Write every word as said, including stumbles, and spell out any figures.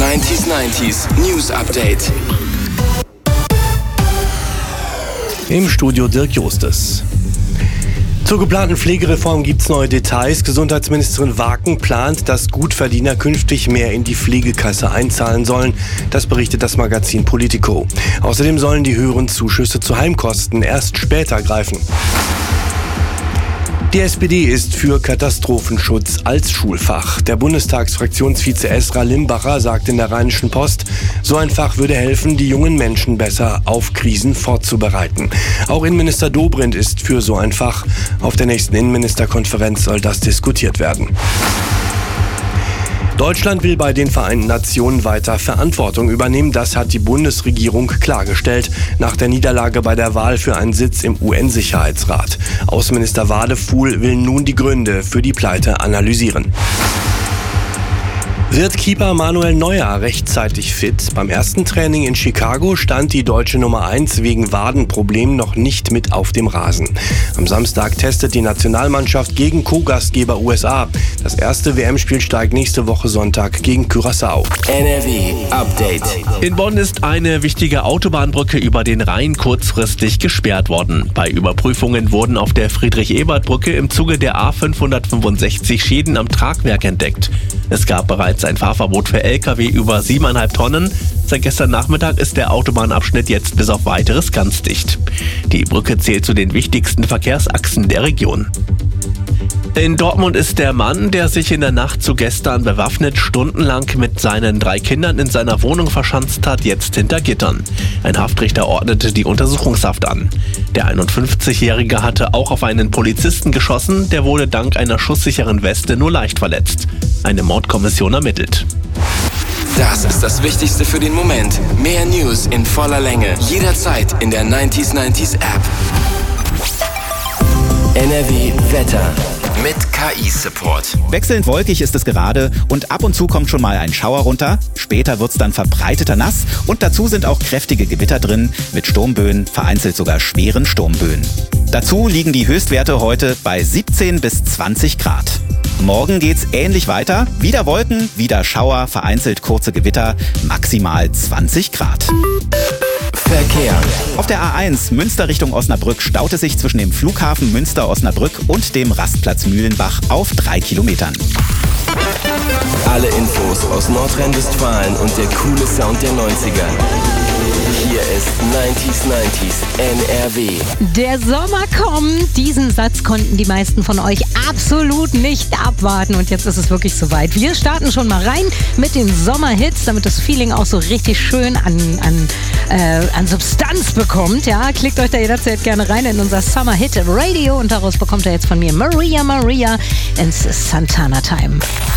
neunzig neunzig News Update. Im Studio Dirk Justus. Zur geplanten Pflegereform gibt's neue Details. Gesundheitsministerin Waken plant, dass Gutverdiener künftig mehr in die Pflegekasse einzahlen sollen. Das berichtet das Magazin Politico. Außerdem sollen die höheren Zuschüsse zu Heimkosten erst später greifen. Die S P D ist für Katastrophenschutz als Schulfach. Der Bundestagsfraktionsvize Esra Limbacher sagt in der Rheinischen Post, so ein Fach würde helfen, die jungen Menschen besser auf Krisen vorzubereiten. Auch Innenminister Dobrindt ist für so ein Fach. Auf der nächsten Innenministerkonferenz soll das diskutiert werden. Deutschland will bei den Vereinten Nationen weiter Verantwortung übernehmen. Das hat die Bundesregierung klargestellt nach der Niederlage bei der Wahl für einen Sitz im U N-Sicherheitsrat. Außenminister Wadefuhl will nun die Gründe für die Pleite analysieren. Wird Keeper Manuel Neuer rechtzeitig fit? Beim ersten Training in Chicago stand die deutsche Nummer eins wegen Wadenproblemen noch nicht mit auf dem Rasen. Am Samstag testet die Nationalmannschaft gegen Co-Gastgeber U S A. Das erste W M-Spiel steigt nächste Woche Sonntag gegen Curaçao. N R W Update. In Bonn ist eine wichtige Autobahnbrücke über den Rhein kurzfristig gesperrt worden. Bei Überprüfungen wurden auf der Friedrich-Ebert-Brücke im Zuge der A fünfhundertfünfundsechzig Schäden am Tragwerk entdeckt. Es gab bereits ein Fahrverbot für L K W über siebeneinhalb Tonnen. Seit gestern Nachmittag ist der Autobahnabschnitt jetzt bis auf Weiteres ganz dicht. Die Brücke zählt zu den wichtigsten Verkehrsachsen der Region. In Dortmund ist der Mann, der sich in der Nacht zu gestern bewaffnet stundenlang mit seinen drei Kindern in seiner Wohnung verschanzt hat, jetzt hinter Gittern. Ein Haftrichter ordnete die Untersuchungshaft an. Der einundfünfzigjährige hatte auch auf einen Polizisten geschossen, der wurde dank einer schusssicheren Weste nur leicht verletzt. Eine Mordkommission ermittelt. Das ist das Wichtigste für den Moment. Mehr News in voller Länge. Jederzeit in der neunzig neunzig App. N R W Wetter. Mit K I-Support. Wechselnd wolkig ist es gerade und ab und zu kommt schon mal ein Schauer runter. Später wird's dann verbreiteter nass und dazu sind auch kräftige Gewitter drin mit Sturmböen, vereinzelt sogar schweren Sturmböen. Dazu liegen die Höchstwerte heute bei siebzehn bis zwanzig Grad. Morgen geht's ähnlich weiter. Wieder Wolken, wieder Schauer, vereinzelt kurze Gewitter, maximal zwanzig Grad. Verkehr. Auf der A eins Münster Richtung Osnabrück staut es sich zwischen dem Flughafen Münster-Osnabrück und dem Rastplatz Mühlenbach auf drei Kilometern. Alle Infos aus Nordrhein-Westfalen und der coole Sound der neunziger. Hier ist neunzig neunzig N R W. Der Sommer kommt. Diesen Satz konnten die meisten von euch absolut nicht abwarten. Und jetzt ist es wirklich soweit. Wir starten schon mal rein mit den Sommerhits, damit das Feeling auch so richtig schön an, an, äh, an Substanz bekommt. Ja, klickt euch da jederzeit gerne rein in unser Summer Hit Radio. Und daraus bekommt ihr jetzt von mir Maria Maria ins Santana Time.